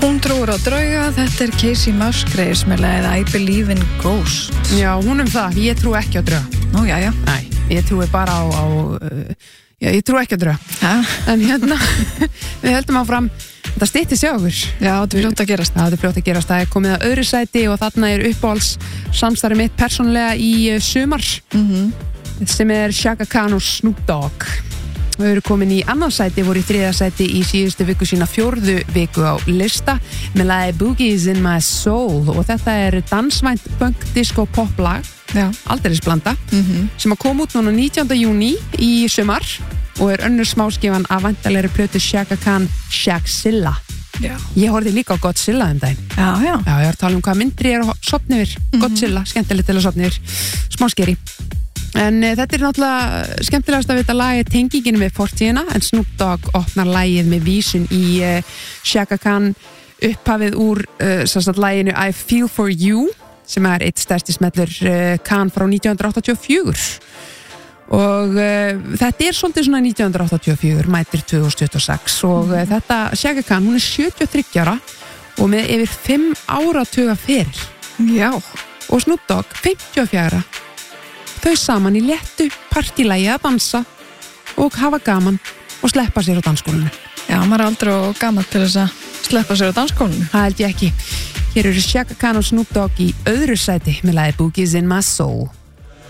Hún trúir á drauga, þetta Casey Musgraves með lagið I Believe in Ghosts. Já, hún það, ég trú ekki á drauga. Nú, já. Nei, ég trúi bara ég trú ekki á drauga. En við höldum áfram, þetta styttist hjá okkur. Já, þetta fljótt að gerast. Það er fljótt að gerast, það komið að öðru sæti og þarna uppáhalds samstarfið mitt persónulega í sumar, sem Chaka Khan og Snoop Dogg. Við erum komin í annað sæti, voru í þriðja sæti í síðustu viku sína, 4. viku á lista með lagið Boogies in My Soul og þetta dansvænt punk disco pop lag, aldeilis blanda, sem að kom út núna 19. júní í sumar og önnur smáskifan af væntanlegri plötu Chaka Khan, Shaqzilla. Já. Ég horfði líka á Godzilla daginn. Já. Já, ég að tala hvað myndri að sofna yfir. Godzilla, skemmtilegt til að sofna yfir, smáskeri. En þetta náttúrulega skemmtilegast að vita lagið tengingin við fortíðina, en Snoop Dogg opnar lagið með vísun í Chaka Khan upphafið úr laginu I Feel For You, sem eitt stærsti smellur Khan frá 1984 og þetta svolítið svona 1984 mætir 2026 og þetta Chaka Khan, hún 73 ára og með yfir 5 áratuga feril. Já. Og Snoop Dogg 54 ára. Þau saman í léttu partílægi að dansa og hafa gaman og sleppa sér á dansskólinu. Já, maður aldrei og gaman til þess að sleppa sér á dansskólinu. Það held ég ekki. Hér eru Chaka Khan og Snoop Dogg í öðru sæti með lagið Boogies in My Soul.